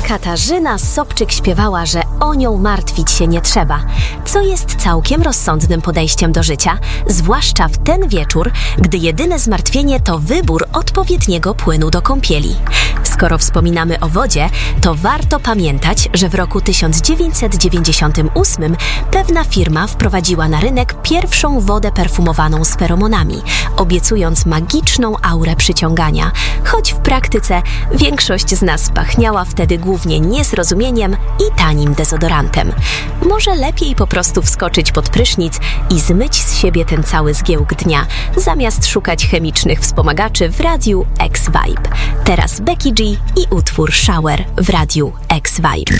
Katarzyna Sobczyk śpiewała, że o nią martwić się nie trzeba, co jest całkiem rozsądnym podejściem do życia, zwłaszcza w ten wieczór, gdy jedyne zmartwienie to wybór odpowiedniego płynu do kąpieli. Skoro wspominamy o wodzie, to warto pamiętać, że w roku 1998 pewna firma wprowadziła na rynek pierwszą wodę perfumowaną z feromonami, obiecując magiczną aurę przyciągania, choć w praktyce większość z nas pachniała wtedy głównie niezrozumieniem i tanim dezodorantem. Może lepiej po prostu wskoczyć pod prysznic i zmyć z siebie ten cały zgiełk dnia, zamiast szukać chemicznych wspomagaczy w radiu X-Vibe. Teraz Becky G i utwór Shower w radiu X-Vibe.